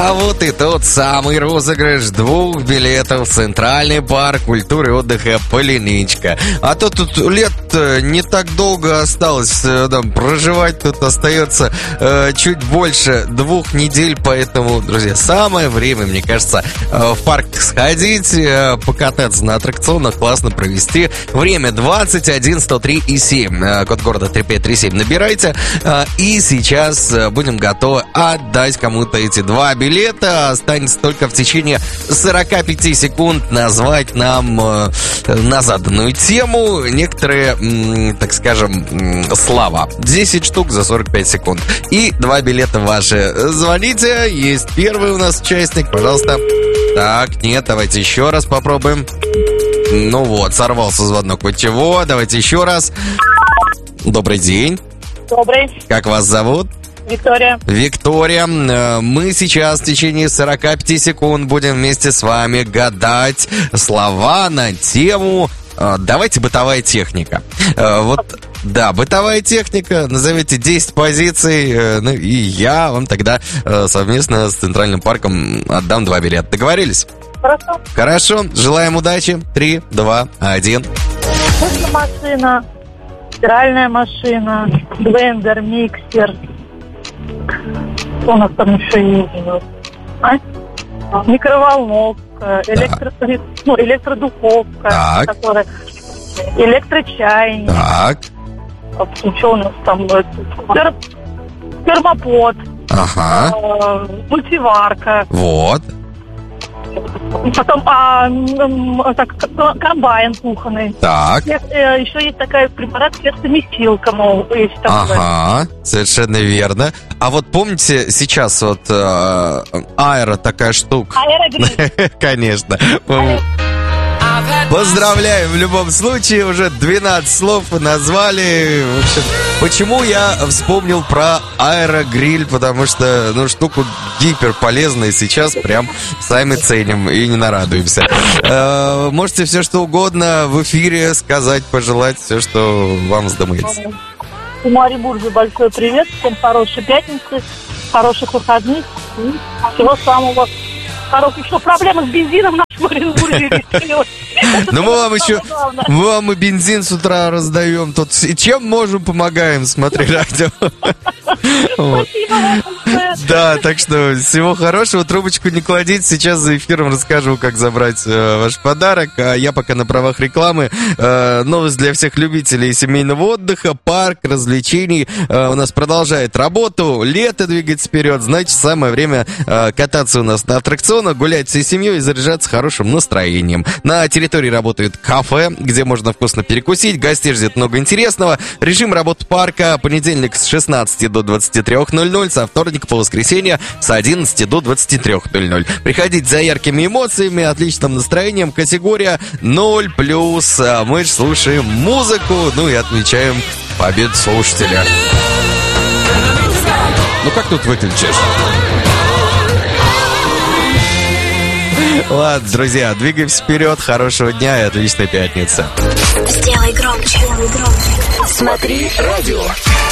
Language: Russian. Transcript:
А вот и тот самый розыгрыш 2 билетов в Центральный парк культуры и отдыха «Поляничка». А то тут лет не так долго осталось там проживать, тут остается чуть больше 2 недель, поэтому, друзья, самое время, мне кажется, в парк сходить, покататься на аттракционах, классно провести время. 21-103-7, код города 3537 набирайте, и сейчас будем готовы отдать кому-то эти 2 билета. Останется только в течение 45 секунд назвать нам на заданную тему некоторые, так скажем, слова. 10 штук за 45 секунд. И 2 билета ваши. Звоните. Есть первый у нас участник. Пожалуйста. Так, нет, давайте еще раз попробуем. Ну вот, сорвался звонок. Вот чего? Давайте еще раз. Добрый день. Добрый. Как вас зовут? Виктория. Виктория, мы сейчас в течение 45 секунд будем вместе с вами гадать слова на тему «Давайте бытовая техника». Вот, да, бытовая техника, назовите 10 позиций, ну и я вам тогда совместно с Центральным парком отдам 2 билета. Договорились? Хорошо. Хорошо, желаем удачи. 3, 2, 1. Машина, стиральная машина, блендер, миксер. Что у нас там еще есть? Микроволновка, электродуховка, которая, электрочайник. Так. Что у нас там? Термопод. Ага. Мультиварка. Вот. Потом комбайн кухонный. Так. Еще есть такая препарат сердцемесилка, мол, есть такое. Ага, совершенно верно. А вот помните, сейчас вот аэро такая штука. Аэрогриль. Конечно. Поздравляю, в любом случае, уже 12 слов назвали. В общем, почему я вспомнил про аэрогриль? Потому что, штуку гиперполезную сейчас прям сами ценим и не нарадуемся. Можете все что угодно в эфире сказать, пожелать, все, что вам вздумается. В Оренбурге большой привет, всем хорошей пятницы, хороших выходных и всего самого хорошего. Что проблемы с бензином в нашем Оренбурге решилась. Ну мы вам и бензин с утра раздаем. Тут и чем можем, помогаем, смотри радио. Да, так что всего хорошего, трубочку не кладите. Сейчас за эфиром расскажу, как забрать ваш подарок. А я пока на правах рекламы. Новость для всех любителей семейного отдыха. Парк развлечений у нас продолжает работу. Лето двигается вперед. Значит, самое время кататься у нас на аттракционах, гулять всей семьей и заряжаться хорошим настроением. На территории работает кафе, где можно вкусно перекусить. Гостей ждет много интересного. Режим работы парка: понедельник с 16 до 23:00, со вторника по воскресенье с 11 до 23:00. Приходите за яркими эмоциями, отличным настроением. Категория 0+. Мы же слушаем музыку, и отмечаем победу слушателя. Ну как тут выключишь? Ладно, друзья, двигаемся вперед. Хорошего дня и отличной пятницы. Сделай громче. Смотри радио.